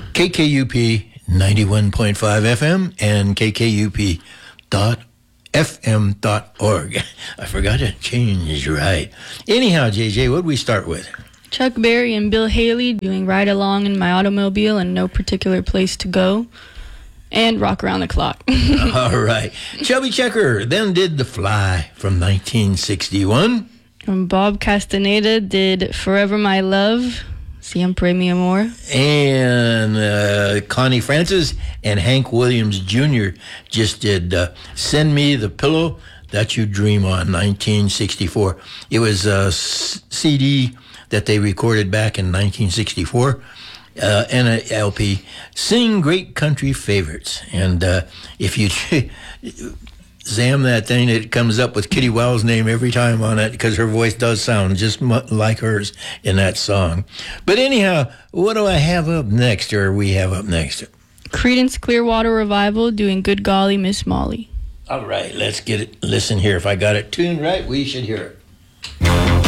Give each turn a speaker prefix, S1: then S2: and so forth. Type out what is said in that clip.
S1: KKUP 91.5 FM and KKUP.fm.org. I forgot to change, right. Anyhow, JJ, what did we start with?
S2: Chuck Berry and Bill Haley doing Ride Along in My Automobile and No Particular Place to Go. And Rock Around the Clock.
S1: All right. Chubby Checker then did The Fly from 1961.
S2: And Bob Castaneda did Forever My Love, Siempre Mi Amor.
S1: And Connie Francis and Hank Williams Jr. just did Send Me the Pillow That You Dream On, 1964. It was a CD that they recorded back in 1964. And an LP, Sing Great Country Favorites. And if you zam that thing, it comes up with Kitty Wells' name every time on it because her voice does sound just like hers in that song. But anyhow, what do I have up next, or we have up next?
S2: Creedence Clearwater Revival doing Good Golly Miss Molly.
S1: All right, let's get it. Listen here. If I got it tuned right, we should hear it.